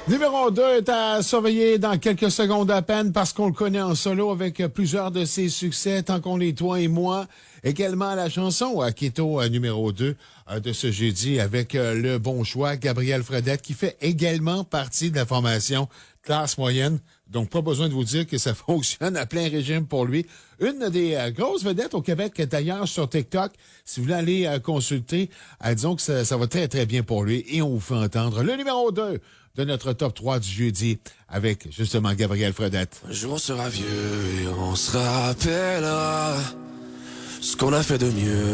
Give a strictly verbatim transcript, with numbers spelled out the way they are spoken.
Numéro deux est à surveiller dans quelques secondes à peine parce qu'on le connaît en solo avec plusieurs de ses succès, Tant qu'on est toi et moi. Également la chanson Keto numéro deux de ce jeudi avec le bon choix, Gabriel Fredette, qui fait également partie de la formation classe moyenne. Donc, pas besoin de vous dire que ça fonctionne à plein régime pour lui. Une des euh, grosses vedettes au Québec, d'ailleurs, sur TikTok. Si vous voulez aller euh, consulter, euh, disons que ça, ça va très, très bien pour lui. Et on vous fait entendre le numéro deux de notre top trois du jeudi avec, justement, Gabriel Fredette. Un jour on sera vieux et on se rappellera ce qu'on a fait de mieux.